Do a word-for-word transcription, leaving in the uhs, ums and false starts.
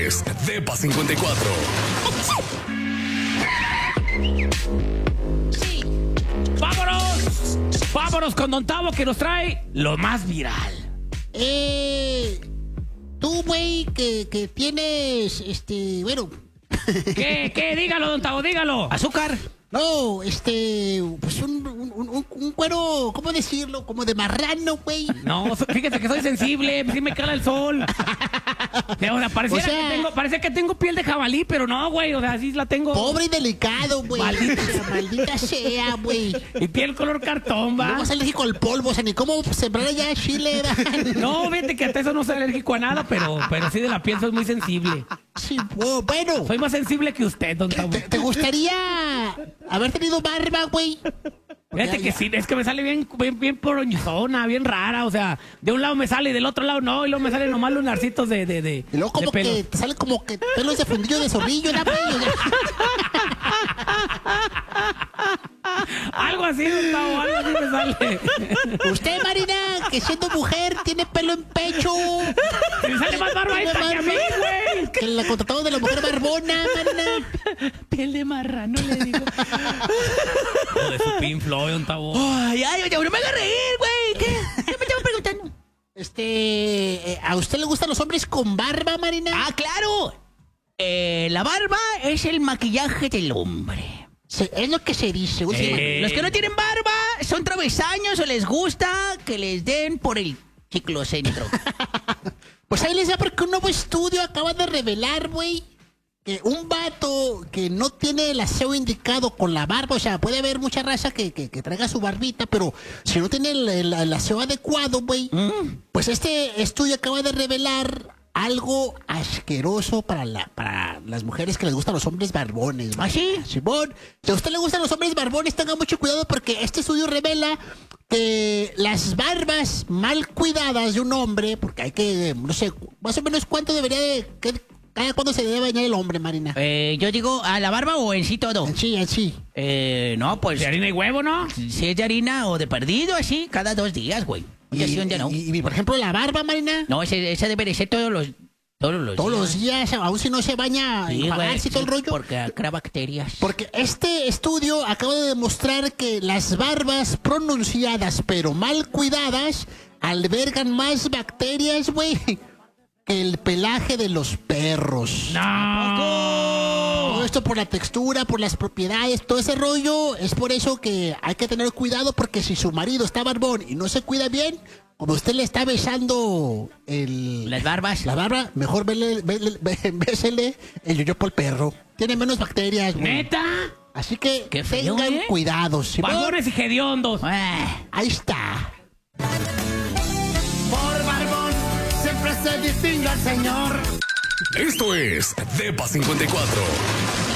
es Depa cincuenta y cuatro. Sí. ¡Vámonos! Vámonos con Don Tavo, que nos trae lo más viral. Eh, tú, güey, que, que tienes, este, bueno... ¿Qué? ¿Qué? Dígalo, Don Tavo, dígalo. ¿Azúcar? No, este, pues un, un, un, un cuero, ¿cómo decirlo? Como de marrano, güey. No, fíjate que soy sensible, sí me cala el sol. O sea, pareciera O sea, que tengo, parece que tengo piel de jabalí, pero no, güey, o sea, sí la tengo. Pobre y delicado, güey. Maldita. O sea, maldita sea, güey. Y piel color cartón, va. No vas alérgico al polvo, o sea, ni cómo sembrar allá chile, ¿verdad? No, fíjate que hasta eso no soy alérgico a nada, pero, pero sí de la piel soy muy sensible. Sí, bueno. Soy más sensible que usted, Don Tavo. ¿Te, te gustaría haber tenido barba, güey? Fíjate que sí, es que me sale bien, bien, bien poronzona, bien rara, o sea, de un lado me sale y del otro lado no, y luego me salen nomás los narcitos de, de, de, Y luego como de pelo. que te sale como que pelos de fundillo de zorrillo, ¿no, güey? Algo así, Don Tavo, algo así me sale. Usted, Marina, que siendo mujer tiene pelo en pecho. Me sale más barba esta que a mí, güey. Que la contratamos de la mujer barbona, Marina. Piel de marrano, le digo. O de su Pink Floyd, Don Tavo. Ay, ay, oye, no me hagas reír, güey. ¿Qué? ¿Qué me estaba preguntando? Este, eh, ¿a usted le gustan los hombres con barba, Marina? Ah, claro. Eh, la barba es el maquillaje del hombre. Se- es lo que se dice últimamente. Eh. Los que no tienen barba son travesaños o les gusta que les den por el ciclocentro. Pues ahí les da porque un nuevo estudio acaba de revelar, güey, que un vato que no tiene el aseo indicado con la barba, o sea, puede haber mucha raza que, que, que traiga su barbita, pero si no tiene el, el- el aseo adecuado, güey, pues este estudio acaba de revelar algo asqueroso para la para las mujeres que les gustan los hombres barbones. ¿Ah, sí? Simón, si a usted le gustan los hombres barbones, tenga mucho cuidado porque este estudio revela que las barbas mal cuidadas de un hombre, porque hay que, no sé, más o menos cuánto debería de, que- cada cuándo se debe bañar el hombre, Marina. Eh, yo digo, ¿a la barba o en sí todo? Sí, sí. Eh, no, pues De harina y huevo, ¿no? si es de harina o de perdido, así, cada dos días, güey. Y, Y, un día no. y- y, por ejemplo, la barba, Marina, No, ese, ese debe de ser todos los, todos los todos días. los días, aún si no se baña, Sí, enjuagarse y todo el sí, rollo. Porque crea bacterias. Porque este estudio acaba de demostrar que las barbas pronunciadas pero mal cuidadas albergan más bacterias, güey, que el pelaje de los perros. No. Todo esto por la textura, por las propiedades, todo ese rollo. Es por eso que hay que tener cuidado porque si su marido está barbón y no se cuida bien, como usted le está besando el... Las barbas. La barba, mejor vele, vele- ve- bésele el yoyopo al perro. Tiene menos bacterias, güey. ¿Neta? Así que Qué feo, tengan ¿eh? cuidado. ¿sí? Barbones y hediondos. Ah. Ahí está. Por barbón siempre se distingue al señor. Esto es Depa cincuenta y cuatro.